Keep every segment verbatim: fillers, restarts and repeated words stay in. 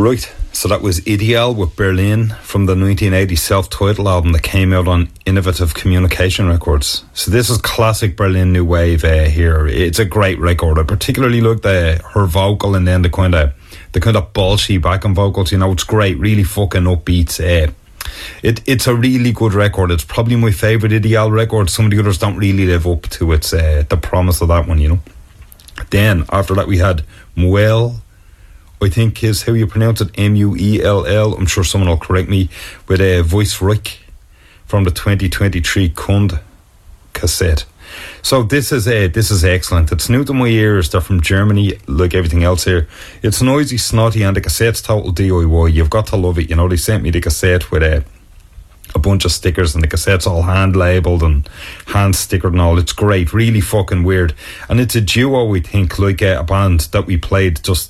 Right, so that was Ideal with Berlin from the nineteen eighty self-titled album that came out on Innovative Communication Records. So this is classic Berlin New Wave uh, here. It's a great record. I particularly like the her vocal and then the kind of the kind of bolshy backing vocals. You know, it's great, really fucking upbeat. Uh, it it's a really good record. It's probably my favourite Ideal record. Some of the others don't really live up to its uh, the promise of that one, you know. Then after that we had Muell, I think is how you pronounce it, M U E L L. I'm sure someone will correct me, with a uh, Voice Rick from the twenty twenty-three Kund cassette. So this is uh, this is excellent. It's new to my ears. They're from Germany, like everything else here. It's noisy, snotty, and the cassette's total D I Y. You've got to love it. You know, they sent me the cassette with a, a bunch of stickers, and the cassette's all hand labelled and hand stickered and all. It's great, really fucking weird. And it's a duo, we think, like uh, a band that we played just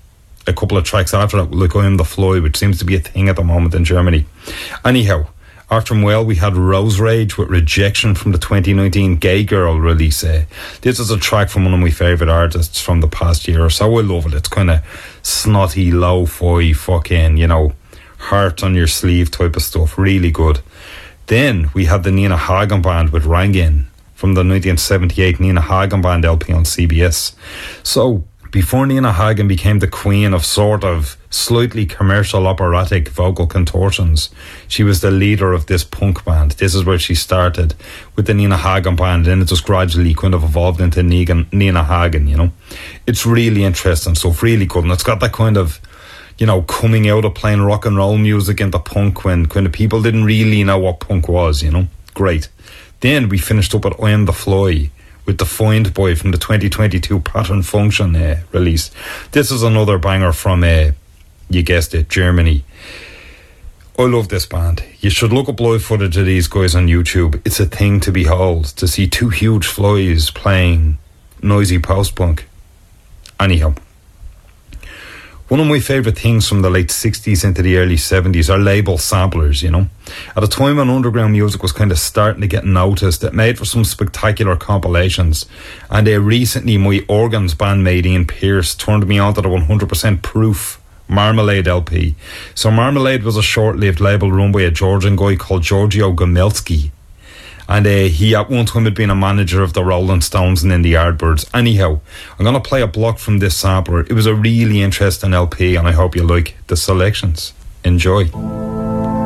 a couple of tracks after that, like I Am the Fly, which seems to be a thing at the moment in Germany. Anyhow, after Muell, we had Rose Rage with Rejection from the twenty nineteen Gay Girl release. Uh, this is a track from one of my favourite artists from the past year or so. I love it. It's kind of snotty, lo-fi, fucking, you know, heart on your sleeve type of stuff. Really good. Then we had the Nina Hagen Band with Rangin from the nineteen seventy-eight Nina Hagen Band L P on C B S. So before Nina Hagen became the queen of sort of slightly commercial operatic vocal contortions, she was the leader of this punk band. This is where she started with the Nina Hagen Band, and it just gradually kind of evolved into Negan, Nina Hagen, you know. It's really interesting stuff, really good, and it's got that kind of, you know, coming out of playing rock and roll music into punk when kind of people didn't really know what punk was, you know. Great. Then we finished up at I Am the Fly with The Find Boy from the twenty twenty-two Pattern Function uh, release. This is another banger from, uh, you guessed it, Germany. I love this band. You should look up live footage of these guys on YouTube. It's a thing to behold, to see two huge flies playing noisy post-punk. Anyhow, one of my favourite things from the late sixties into the early seventies are label samplers, you know. At a time when underground music was kind of starting to get noticed, it made for some spectacular compilations. And uh, recently, my organs bandmate Ian Pearce turned me on to the one hundred percent Proof Marmalade L P. So Marmalade was a short-lived label run by a Georgian guy called Giorgio Gomelsky. And uh, he at one time had been a manager of the Rolling Stones and in the Yardbirds. Anyhow, I'm going to play a block from this sampler. It was a really interesting L P, and I hope you like the selections. Enjoy.